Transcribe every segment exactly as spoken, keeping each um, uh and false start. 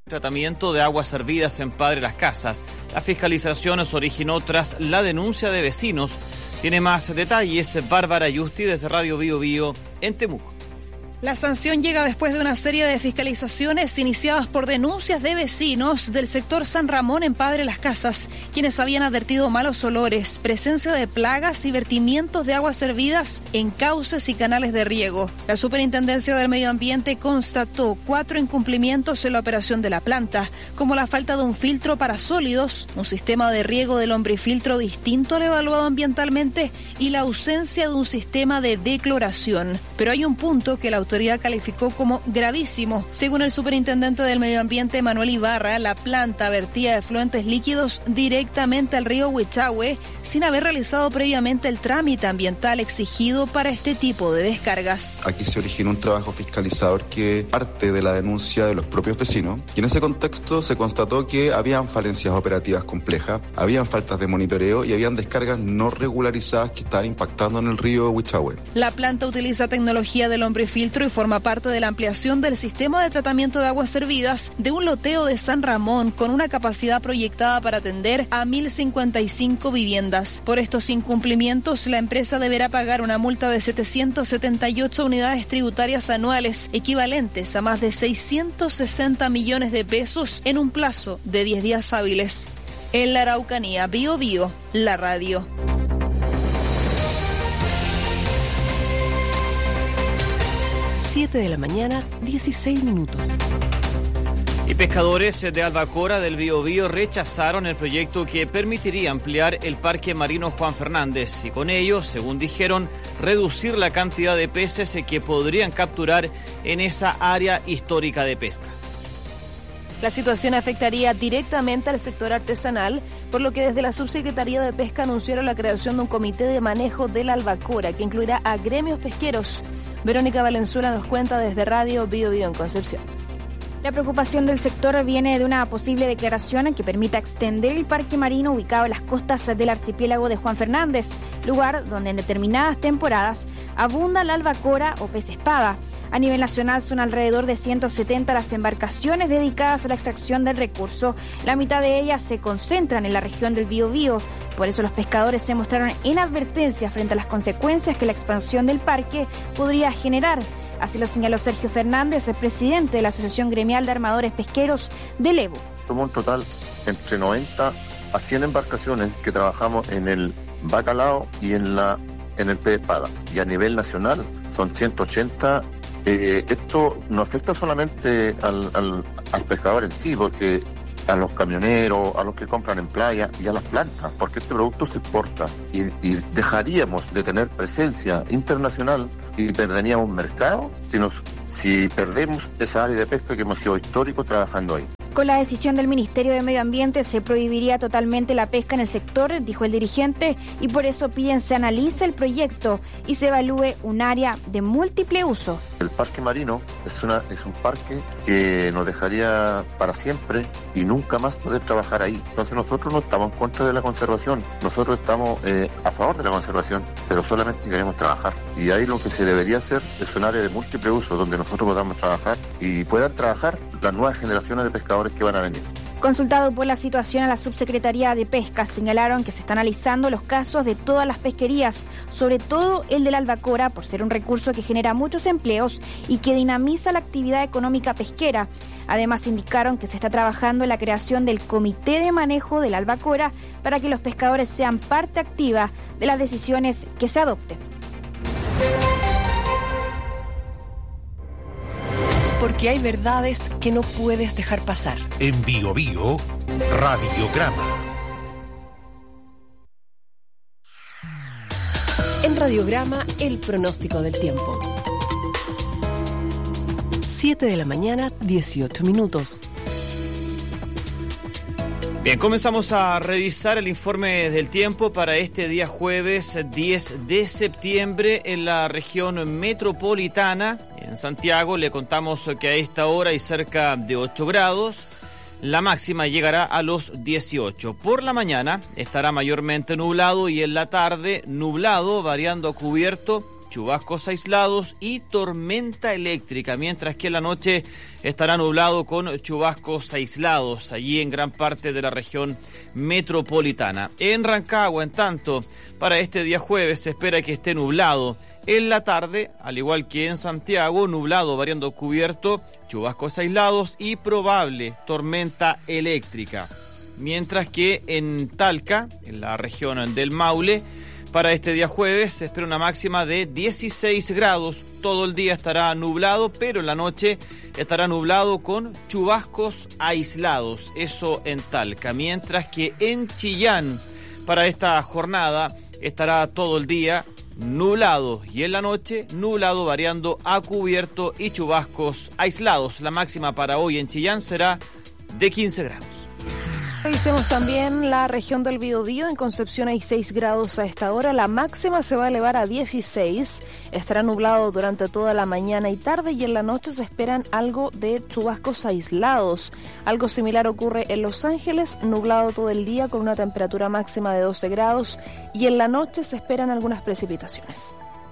Tratamiento de aguas servidas en Padre Las Casas. La fiscalización se originó tras la denuncia de vecinos. Tiene más detalles Bárbara Yusti desde Radio Bío Bío en Temuco. La sanción llega después de una serie de fiscalizaciones iniciadas por denuncias de vecinos del sector San Ramón en Padre Las Casas, quienes habían advertido malos olores, presencia de plagas y vertimientos de aguas servidas en cauces y canales de riego. La Superintendencia del Medio Ambiente constató cuatro incumplimientos en la operación de la planta, como la falta de un filtro para sólidos, un sistema de riego del lombrifiltro distinto al evaluado ambientalmente y la ausencia de un sistema de decloración. Pero hay un punto que la autoridad calificó como gravísimo. Según el superintendente del Medio Ambiente, Manuel Ibarra, la planta vertía efluentes líquidos directamente al río Huichahue sin haber realizado previamente el trámite ambiental exigido para este tipo de descargas. Aquí se originó un trabajo fiscalizador que parte de la denuncia de los propios vecinos y en ese contexto se constató que habían falencias operativas complejas, habían faltas de monitoreo y habían descargas no regularizadas que estaban impactando en el río Huichahue. La planta utiliza tecnología del lombrifiltro y forma parte de la ampliación del sistema de tratamiento de aguas servidas de un loteo de San Ramón con una capacidad proyectada para atender a mil cincuenta y cinco viviendas. Por estos incumplimientos, la empresa deberá pagar una multa de setecientas setenta y ocho unidades tributarias anuales, equivalentes a más de seiscientos sesenta millones de pesos en un plazo de diez días hábiles. En la Araucanía, Bío Bío, la radio. siete de la mañana, dieciséis minutos. Y pescadores de Albacora del Bío Bío rechazaron el proyecto que permitiría ampliar el Parque Marino Juan Fernández y con ello, según dijeron, reducir la cantidad de peces que podrían capturar en esa área histórica de pesca. La situación afectaría directamente al sector artesanal, por lo que desde la Subsecretaría de Pesca anunciaron la creación de un comité de manejo de la albacora que incluirá a gremios pesqueros. Verónica Valenzuela nos cuenta desde Radio Bío Bío en Concepción. La preocupación del sector viene de una posible declaración que permita extender el parque marino ubicado en las costas del archipiélago de Juan Fernández, lugar donde en determinadas temporadas abunda la albacora o pez espada. A nivel nacional son alrededor de ciento setenta las embarcaciones dedicadas a la extracción del recurso. La mitad de ellas se concentran en la región del Bío Bío. Por eso los pescadores se mostraron en advertencia frente a las consecuencias que la expansión del parque podría generar. Así lo señaló Sergio Fernández, el presidente de la Asociación Gremial de Armadores Pesqueros del Evo. Somos un total entre noventa a cien embarcaciones que trabajamos en el bacalao y en, la, en el pez espada. Y a nivel nacional son ciento ochenta. Eh, esto no afecta solamente al, al, al pescador en sí, porque a los camioneros, a los que compran en playa y a las plantas, porque este producto se exporta y, y dejaríamos de tener presencia internacional y perderíamos mercado si, nos, si perdemos esa área de pesca que hemos sido históricos trabajando ahí. Con la decisión del Ministerio de Medio Ambiente se prohibiría totalmente la pesca en el sector, dijo el dirigente, y por eso piden se analice el proyecto y se evalúe un área de múltiple uso. El parque marino es, una, es un parque que nos dejaría para siempre y nunca más poder trabajar ahí. Entonces nosotros no estamos en contra de la conservación, nosotros estamos eh, a favor de la conservación, pero solamente queremos trabajar. Y ahí lo que se debería hacer es un área de múltiple uso donde nosotros podamos trabajar y puedan trabajar las nuevas generaciones de pescadores que van a venir. Consultado por la situación a la Subsecretaría de Pesca, señalaron que se están analizando los casos de todas las pesquerías, sobre todo el de la albacora, por ser un recurso que genera muchos empleos y que dinamiza la actividad económica pesquera. Además, indicaron que se está trabajando en la creación del Comité de Manejo de la Albacora para que los pescadores sean parte activa de las decisiones que se adopten. Porque hay verdades que no puedes dejar pasar. En Bío Bío, Radiograma. En Radiograma, el pronóstico del tiempo. siete de la mañana, dieciocho minutos. Bien, comenzamos a revisar el informe del tiempo para este día jueves diez de septiembre en la región metropolitana. En Santiago le contamos que a esta hora hay cerca de ocho grados. La máxima llegará a los dieciocho. Por la mañana estará mayormente nublado y en la tarde nublado, variando a cubierto, chubascos aislados y tormenta eléctrica, mientras que en la noche estará nublado con chubascos aislados allí en gran parte de la región metropolitana. En Rancagua, en tanto, para este día jueves se espera que esté nublado. En la tarde, al igual que en Santiago, nublado variando cubierto, chubascos aislados y probable tormenta eléctrica. Mientras que en Talca, en la región del Maule, para este día jueves se espera una máxima de dieciséis grados. Todo el día estará nublado, pero en la noche estará nublado con chubascos aislados. Eso en Talca. Mientras que en Chillán, para esta jornada, estará todo el día nublado y en la noche nublado variando a cubierto y chubascos aislados. La máxima para hoy en Chillán será de quince grados. Revisemos también la región del Biobío. En Concepción hay seis grados a esta hora. La máxima se va a elevar a dieciséis. Estará nublado durante toda la mañana y tarde y en la noche se esperan algo de chubascos aislados. Algo similar ocurre en Los Ángeles, nublado todo el día con una temperatura máxima de doce grados y en la noche se esperan algunas precipitaciones.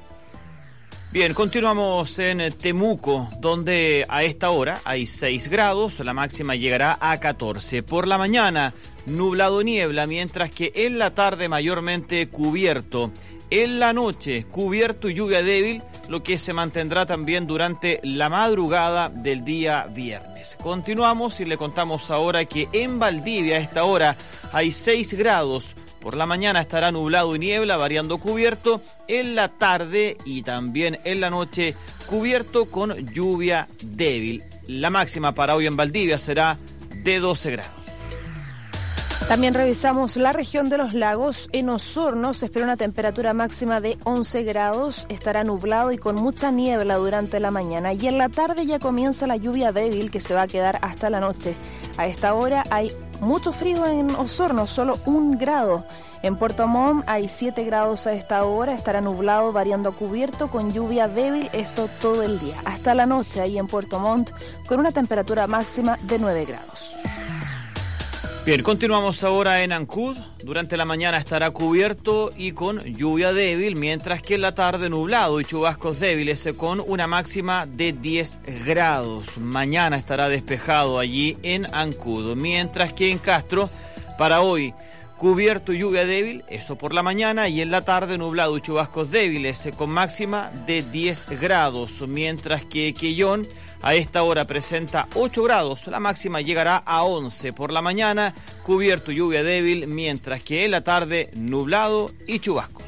Bien, continuamos en Temuco, donde a esta hora hay seis grados, la máxima llegará a catorce. Por la mañana, nublado niebla, mientras que en la tarde mayormente cubierto. En la noche, cubierto y lluvia débil, lo que se mantendrá también durante la madrugada del día viernes. Continuamos y le contamos ahora que en Valdivia a esta hora hay seis grados. Por la mañana estará nublado y niebla, variando cubierto. En la tarde y también en la noche, cubierto con lluvia débil. La máxima para hoy en Valdivia será de doce grados. También revisamos la región de los lagos. En Osorno se espera una temperatura máxima de once grados. Estará nublado y con mucha niebla durante la mañana. Y en la tarde ya comienza la lluvia débil que se va a quedar hasta la noche. A esta hora hay mucho frío en Osorno, solo un grado. En Puerto Montt hay siete grados a esta hora. Estará nublado, variando a cubierto, con lluvia débil, esto todo el día. Hasta la noche ahí en Puerto Montt, con una temperatura máxima de nueve grados. Bien, continuamos ahora en Ancud. Durante la mañana estará cubierto y con lluvia débil, mientras que en la tarde nublado y chubascos débiles con una máxima de diez grados. Mañana estará despejado allí en Ancud, mientras que en Castro, para hoy, cubierto y lluvia débil, eso por la mañana, y en la tarde nublado y chubascos débiles con máxima de diez grados, mientras que Quellón a esta hora presenta ocho grados, la máxima llegará a once por la mañana, cubierto y lluvia débil, mientras que en la tarde nublado y chubascos.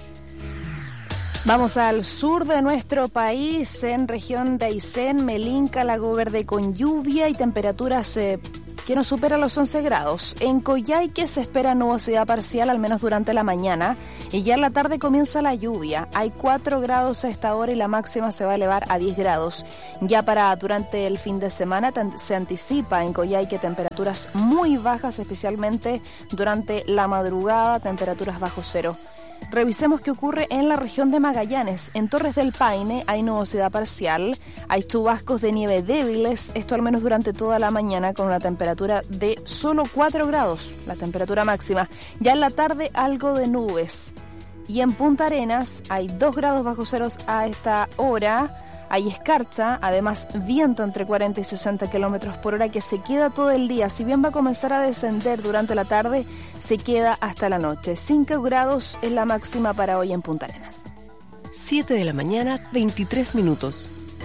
Vamos al sur de nuestro país, en región de Aysén, Melinca, Lago Verde con lluvia y temperaturas eh, que no superan los once grados. En Coyhaique se espera nubosidad parcial, al menos durante la mañana, y ya en la tarde comienza la lluvia. Hay cuatro grados a esta hora y la máxima se va a elevar a diez grados. Ya para durante el fin de semana se anticipa en Coyhaique temperaturas muy bajas, especialmente durante la madrugada, temperaturas bajo cero. Revisemos qué ocurre en la región de Magallanes. En Torres del Paine hay nubosidad parcial, hay chubascos de nieve débiles, esto al menos durante toda la mañana con una temperatura de solo cuatro grados, la temperatura máxima. Ya en la tarde algo de nubes. Y en Punta Arenas hay dos grados bajo ceros a esta hora. Hay escarcha, además viento entre cuarenta y sesenta kilómetros por hora que se queda todo el día. Si bien va a comenzar a descender durante la tarde, se queda hasta la noche. cinco grados es la máxima para hoy en Punta Arenas. siete de la mañana, veintitrés minutos.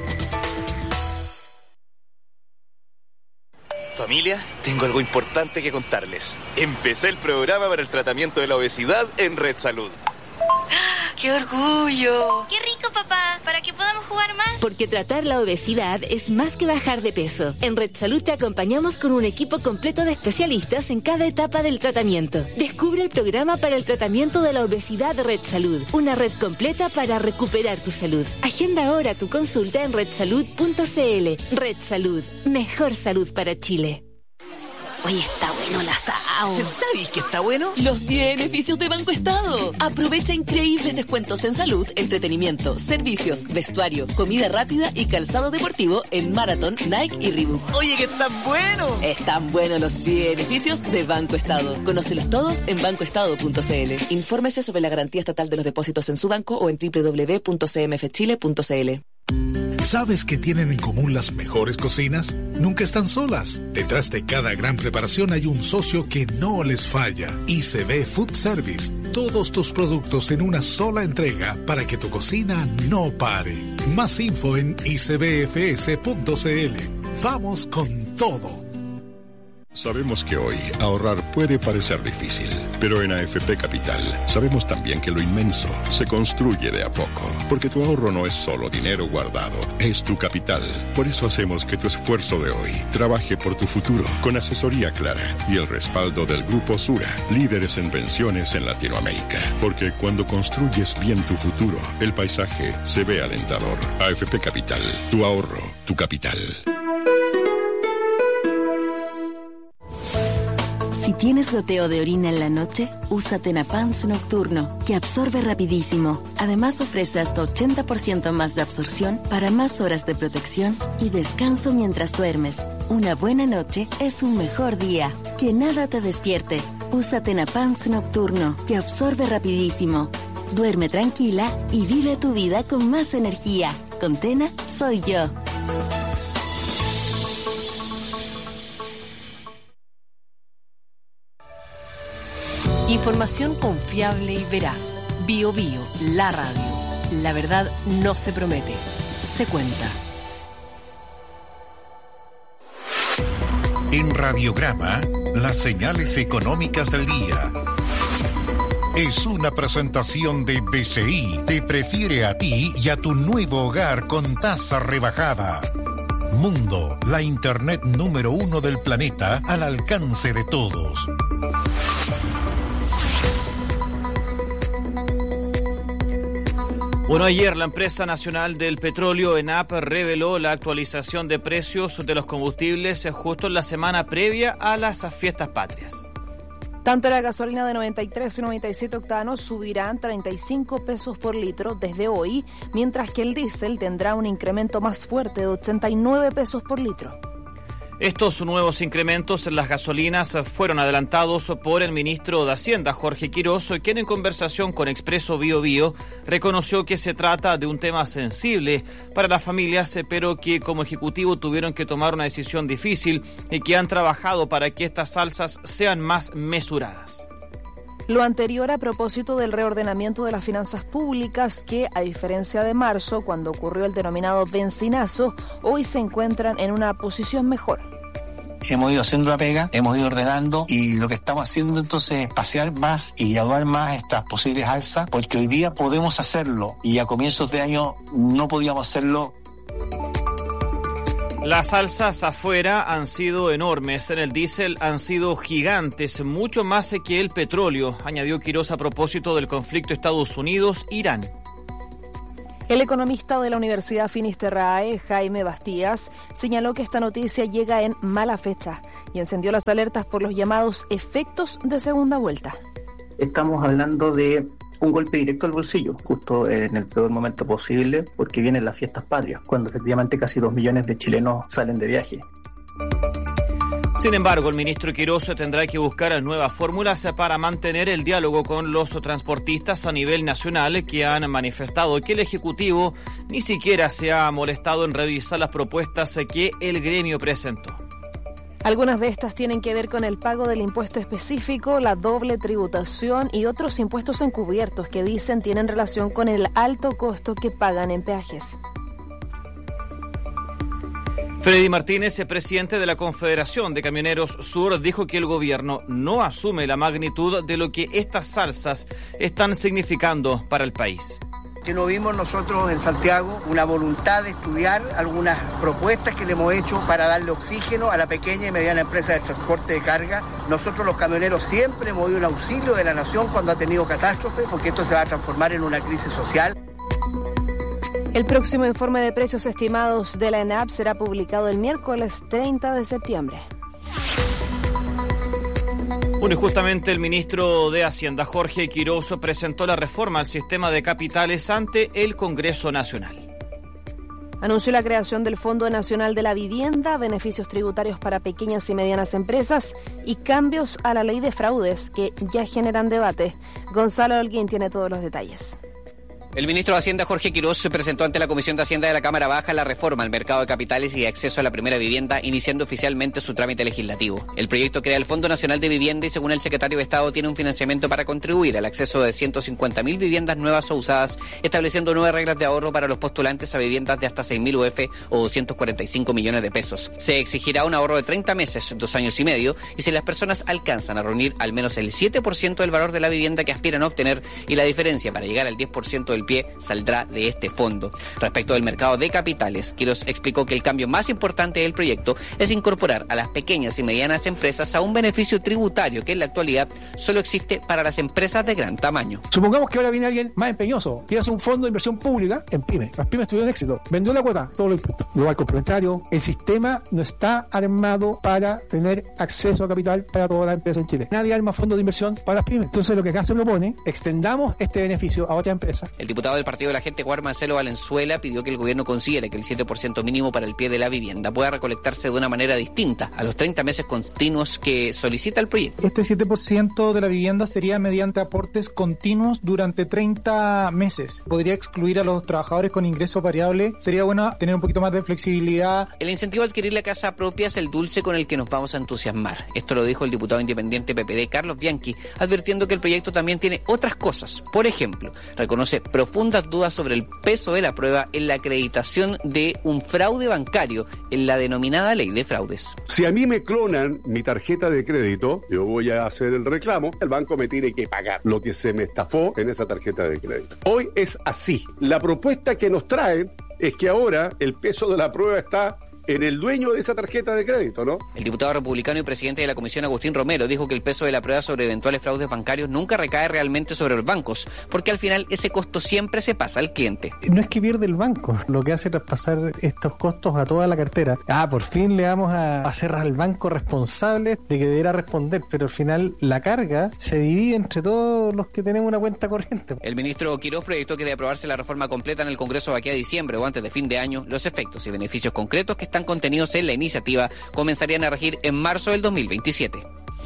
Familia, tengo algo importante que contarles. Empecé el programa para el tratamiento de la obesidad en Red Salud. ¡Qué orgullo! ¡Qué rico, papá! ¿Para que podamos jugar más? Porque tratar la obesidad es más que bajar de peso. En Red Salud te acompañamos con un equipo completo de especialistas en cada etapa del tratamiento. Descubre el programa para el tratamiento de la obesidad de Red Salud. Una red completa para recuperar tu salud. Agenda ahora tu consulta en red salud punto c l. Red Salud. Mejor salud para Chile. Oye, está bueno el asado. ¿Sabes qué está bueno? Los beneficios de Banco Estado. Aprovecha increíbles descuentos en salud, entretenimiento, servicios, vestuario, comida rápida y calzado deportivo en Marathon, Nike y Reebok. Oye, que están buenos. Están buenos los beneficios de Banco Estado. Conócelos todos en banco estado punto c l. Infórmese sobre la garantía estatal de los depósitos en su banco o en doble u doble u doble u punto c m f chile punto c l. ¿Sabes qué tienen en común las mejores cocinas? Nunca están solas. Detrás de cada gran preparación hay un socio que no les falla. I C B Food Service. Todos tus productos en una sola entrega para que tu cocina no pare. Más info en i c b f s punto c l. Vamos con todo. Sabemos que hoy ahorrar puede parecer difícil, pero en A F P Capital sabemos también que lo inmenso se construye de a poco, porque tu ahorro no es solo dinero guardado, es tu capital. Por eso hacemos que tu esfuerzo de hoy trabaje por tu futuro, con asesoría clara y el respaldo del Grupo Sura, líderes en pensiones en Latinoamérica. Porque cuando construyes bien tu futuro, el paisaje se ve alentador. A F P Capital, tu ahorro, tu capital. Si tienes goteo de orina en la noche, usa Tenapans Nocturno, que absorbe rapidísimo. Además ofrece hasta ochenta por ciento más de absorción para más horas de protección y descanso mientras duermes. Una buena noche es un mejor día. Que nada te despierte. Usa Tenapans Nocturno, que absorbe rapidísimo. Duerme tranquila y vive tu vida con más energía. Con Tena, soy yo. Información confiable y veraz. Bio Bio, la radio. La verdad no se promete, se cuenta. En Radiograma, las señales económicas del día. Es una presentación de B C I. Te prefiere a ti y a tu nuevo hogar con tasa rebajada. Mundo, la internet número uno del planeta al alcance de todos. Bueno, ayer la empresa nacional del petróleo, ENAP, reveló la actualización de precios de los combustibles justo en la semana previa a las fiestas patrias. Tanto la gasolina de noventa y tres y noventa y siete octanos subirán treinta y cinco pesos por litro desde hoy, mientras que el diésel tendrá un incremento más fuerte de ochenta y nueve pesos por litro. Estos nuevos incrementos en las gasolinas fueron adelantados por el ministro de Hacienda, Jorge Quiroz, quien en conversación con Expreso Bio Bio reconoció que se trata de un tema sensible para las familias, pero que como ejecutivo tuvieron que tomar una decisión difícil y que han trabajado para que estas alzas sean más mesuradas. Lo anterior a propósito del reordenamiento de las finanzas públicas que, a diferencia de marzo, cuando ocurrió el denominado benzinazo, hoy se encuentran en una posición mejor. Hemos ido haciendo la pega, hemos ido ordenando y lo que estamos haciendo entonces es pasear más y graduar más estas posibles alzas, porque hoy día podemos hacerlo y a comienzos de año no podíamos hacerlo. Las alzas afuera han sido enormes, en el diésel han sido gigantes, mucho más que el petróleo, añadió Quiroz a propósito del conflicto Estados Unidos-Irán. El economista de la Universidad Finisterrae, Jaime Bastías, señaló que esta noticia llega en mala fecha y encendió las alertas por los llamados efectos de segunda vuelta. Estamos hablando de un golpe directo al bolsillo, justo en el peor momento posible, porque vienen las fiestas patrias, cuando efectivamente casi dos millones de chilenos salen de viaje. Sin embargo, el ministro Quiroz tendrá que buscar nuevas fórmulas para mantener el diálogo con los transportistas a nivel nacional, que han manifestado que el Ejecutivo ni siquiera se ha molestado en revisar las propuestas que el gremio presentó. Algunas de estas tienen que ver con el pago del impuesto específico, la doble tributación y otros impuestos encubiertos que dicen tienen relación con el alto costo que pagan en peajes. Freddy Martínez, presidente de la Confederación de Camioneros Sur, dijo que el gobierno no asume la magnitud de lo que estas alzas están significando para el país. Que no vimos nosotros en Santiago una voluntad de estudiar algunas propuestas que le hemos hecho para darle oxígeno a la pequeña y mediana empresa de transporte de carga. Nosotros los camioneros siempre hemos ido en auxilio de la nación cuando ha tenido catástrofe, porque esto se va a transformar en una crisis social. El próximo informe de precios estimados de la ENAP será publicado el miércoles treinta de septiembre. Bueno, y justamente el ministro de Hacienda, Jorge Quiroz, presentó la reforma al sistema de capitales ante el Congreso Nacional. Anunció la creación del Fondo Nacional de la Vivienda, beneficios tributarios para pequeñas y medianas empresas y cambios a la ley de fraudes que ya generan debate. Gonzalo Holguín tiene todos los detalles. El ministro de Hacienda, Jorge Quiroz, se presentó ante la Comisión de Hacienda de la Cámara Baja la reforma al mercado de capitales y acceso a la primera vivienda, iniciando oficialmente su trámite legislativo. El proyecto crea el Fondo Nacional de Vivienda y, según el secretario de Estado, tiene un financiamiento para contribuir al acceso de ciento cincuenta mil viviendas nuevas o usadas, estableciendo nuevas reglas de ahorro para los postulantes a viviendas de hasta seis mil U F o doscientos cuarenta y cinco millones de pesos. Se exigirá un ahorro de treinta meses, dos años y medio, y si las personas alcanzan a reunir al menos el siete por ciento del valor de la vivienda que aspiran a obtener, y la diferencia para llegar al diez por ciento del pie saldrá de este fondo. Respecto del mercado de capitales, Quiroz explicó que el cambio más importante del proyecto es incorporar a las pequeñas y medianas empresas a un beneficio tributario que en la actualidad solo existe para las empresas de gran tamaño. Supongamos que ahora viene alguien más empeñoso, quiere hacer un fondo de inversión pública en pymes. Las pymes tuvieron éxito, vendió la cuota, todos los impuestos. Lugar complementario, el sistema no está armado para tener acceso a capital para todas las empresas en Chile. Nadie arma fondos de inversión para las pymes. Entonces lo que acá se propone, extendamos este beneficio a otras empresas. El diputado del Partido de la Gente, Juan Marcelo Valenzuela, pidió que el gobierno considere que el siete por ciento mínimo para el pie de la vivienda pueda recolectarse de una manera distinta a los treinta meses continuos que solicita el proyecto. Este siete por ciento de la vivienda sería mediante aportes continuos durante treinta meses. Podría excluir a los trabajadores con ingreso variable. Sería bueno tener un poquito más de flexibilidad. El incentivo a adquirir la casa propia es el dulce con el que nos vamos a entusiasmar. Esto lo dijo el diputado independiente P P D, Carlos Bianchi, advirtiendo que el proyecto también tiene otras cosas. Por ejemplo, reconoce profundas dudas sobre el peso de la prueba en la acreditación de un fraude bancario en la denominada ley de fraudes. Si a mí me clonan mi tarjeta de crédito, yo voy a hacer el reclamo, el banco me tiene que pagar lo que se me estafó en esa tarjeta de crédito. Hoy es así. La propuesta que nos traen es que ahora el peso de la prueba está en el dueño de esa tarjeta de crédito, ¿no? El diputado republicano y presidente de la Comisión, Agustín Romero, dijo que el peso de la prueba sobre eventuales fraudes bancarios nunca recae realmente sobre los bancos, porque al final ese costo siempre se pasa al cliente. No es que pierde el banco, lo que hace es traspasar estos costos a toda la cartera. Ah, por fin le vamos a hacer al banco responsable de que deberá responder, pero al final la carga se divide entre todos los que tenemos una cuenta corriente. El ministro Quiroz proyectó que de aprobarse la reforma completa en el Congreso de aquí a diciembre o antes de fin de año, los efectos y beneficios concretos que están contenidos en la iniciativa comenzarían a regir en marzo del dos mil veintisiete.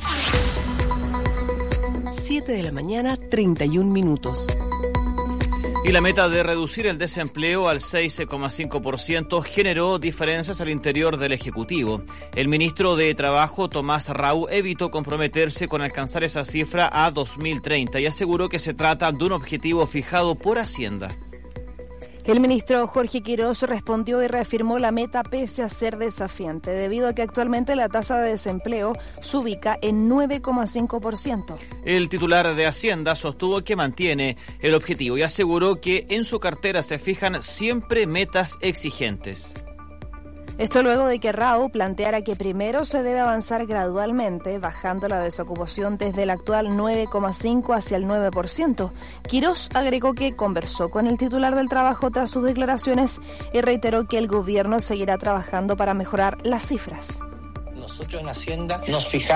siete de la mañana, treinta y un minutos. Y la meta de reducir el desempleo al seis coma cinco por ciento generó diferencias al interior del Ejecutivo. El ministro de Trabajo, Tomás Rau, evitó comprometerse con alcanzar esa cifra a dos mil treinta y aseguró que se trata de un objetivo fijado por Hacienda. El ministro Jorge Quiroz respondió y reafirmó la meta pese a ser desafiante, debido a que actualmente la tasa de desempleo se ubica en nueve coma cinco por ciento. El titular de Hacienda sostuvo que mantiene el objetivo y aseguró que en su cartera se fijan siempre metas exigentes. Esto luego de que Rau planteara que primero se debe avanzar gradualmente, bajando la desocupación desde el actual nueve coma cinco hacia el nueve por ciento. Quiroz agregó que conversó con el titular del Trabajo tras sus declaraciones y reiteró que el gobierno seguirá trabajando para mejorar las cifras. Nosotros en Hacienda nos fijamos